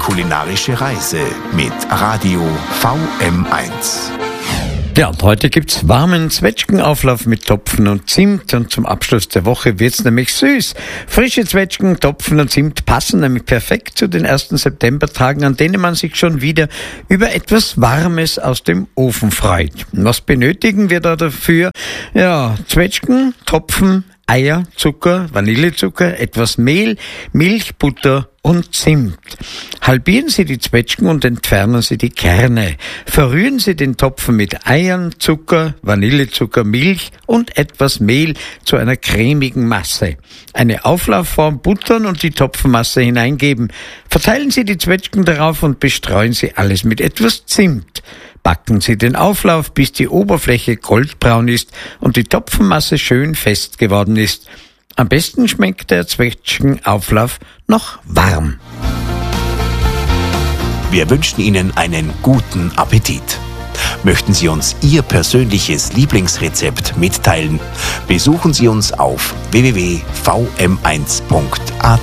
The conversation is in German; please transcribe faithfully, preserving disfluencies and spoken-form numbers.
kulinarische Reise mit Radio V M eins. Ja, und heute gibt's warmen Zwetschgenauflauf mit Topfen und Zimt und zum Abschluss der Woche wird's nämlich süß. Frische Zwetschgen, Topfen und Zimt passen nämlich perfekt zu den ersten Septembertagen, an denen man sich schon wieder über etwas Warmes aus dem Ofen freut. Was benötigen wir da dafür? Ja, Zwetschgen, Topfen, Eier, Zucker, Vanillezucker, etwas Mehl, Milch, Butter und Zimt. Halbieren Sie die Zwetschgen und entfernen Sie die Kerne. Verrühren Sie den Topfen mit Eiern, Zucker, Vanillezucker, Milch und etwas Mehl zu einer cremigen Masse. Eine Auflaufform buttern und die Topfenmasse hineingeben. Verteilen Sie die Zwetschgen darauf und bestreuen Sie alles mit etwas Zimt. Backen Sie den Auflauf, bis die Oberfläche goldbraun ist und die Topfenmasse schön fest geworden ist. Am besten schmeckt der Zwetschgenauflauf noch warm. Wir wünschen Ihnen einen guten Appetit. Möchten Sie uns Ihr persönliches Lieblingsrezept mitteilen? Besuchen Sie uns auf w w w punkt v m eins punkt a t.